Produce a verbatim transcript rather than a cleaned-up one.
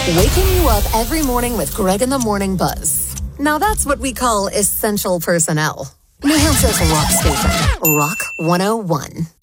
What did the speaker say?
Waking you up every morning with Greg in the Morning Buzz. Now that's what we call essential personnel. New Hampshire's rock station, Rock one oh one.